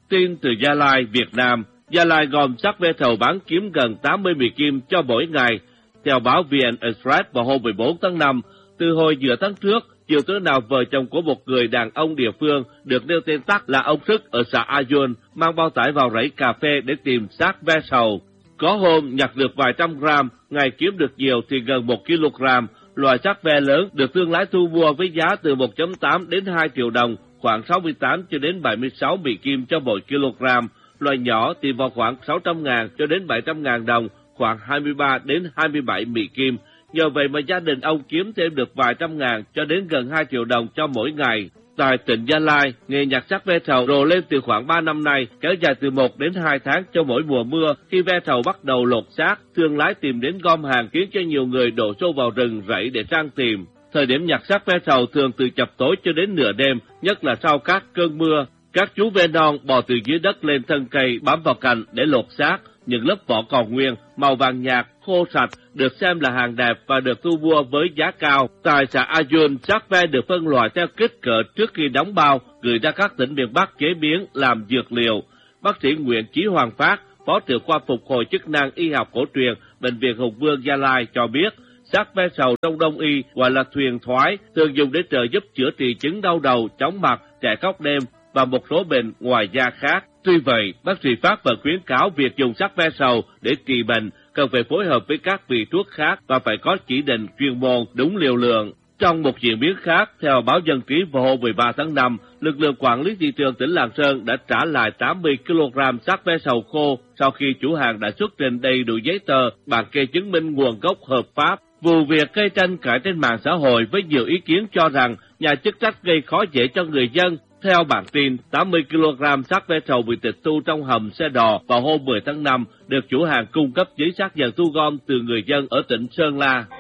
Tin từ Gia Lai, Việt Nam. Gia Lai gom sắt ve sầu bán kiếm gần 80 mì kim cho mỗi ngày. Theo báo VN Express vào hôm 14 tháng 5, từ hồi giữa tháng trước, chiều tối nào vợ chồng của một người đàn ông địa phương được nêu tên tắt là ông Sức ở xã A Dun mang bao tải vào rẫy cà phê để tìm xác ve sầu. Có hôm nhặt được vài trăm gram, ngày kiếm được nhiều thì gần 1 kg. Loại xác ve lớn được thương lái thu mua với giá từ 1,8 đến 2 triệu đồng, khoảng 68 cho đến 76 Mỹ kim cho mỗi kg. Loại nhỏ thì vào khoảng 600.000 cho đến 700.000 đồng, khoảng 23 đến 27 Mỹ kim. Nhờ vậy mà gia đình ông kiếm thêm được vài trăm ngàn cho đến gần 2 triệu đồng cho mỗi ngày. Tại tỉnh Gia Lai, nghề nhặt xác ve sầu rộ lên từ khoảng 3 năm nay, kéo dài từ 1 đến 2 tháng cho mỗi mùa mưa. Khi ve sầu bắt đầu lột xác, thương lái tìm đến gom hàng khiến cho nhiều người đổ xô vào rừng rẫy để săn tìm. Thời điểm nhặt xác ve sầu thường từ chập tối cho đến nửa đêm, nhất là sau các cơn mưa. Các chú ve non bò từ dưới đất lên thân cây bám vào cành để lột xác. Những lớp vỏ còn nguyên, màu vàng nhạt, khô sạch, được xem là hàng đẹp và được thu mua với giá cao. Tại xã A Dun, xác ve được phân loại theo kích cỡ trước khi đóng bao, gửi ra các tỉnh miền Bắc chế biến làm dược liệu. Bác sĩ Nguyễn Chí Hoàng Phát, Phó trưởng khoa phục hồi chức năng y học cổ truyền, Bệnh viện Hùng Vương Gia Lai cho biết, xác ve sầu trong Đông y gọi là thuyền thoái, thường dùng để trợ giúp chữa trị chứng đau đầu, chóng mặt, trẻ khóc đêm và một số bệnh ngoài da khác. Tuy vậy, bác sĩ Pháp vẫn khuyến cáo việc dùng xác ve sầu để trị bệnh cần phải phối hợp với các vị thuốc khác và phải có chỉ định chuyên môn đúng liều lượng. Trong một diễn biến khác, theo báo Dân trí vào hôm 13 tháng 5, lực lượng quản lý thị trường tỉnh Lạng Sơn đã trả lại 80 kg xác ve sầu khô sau khi chủ hàng đã xuất trình đầy đủ giấy tờ, bản kê chứng minh nguồn gốc hợp pháp. Vụ việc gây tranh cãi trên mạng xã hội với nhiều ý kiến cho rằng nhà chức trách gây khó dễ cho người dân. Theo bản tin, 80 kg xác ve sầu bị tịch thu trong hầm xe đò vào hôm 10 tháng 5 được chủ hàng cung cấp giấy xác nhận thu gom từ người dân ở tỉnh Sơn La.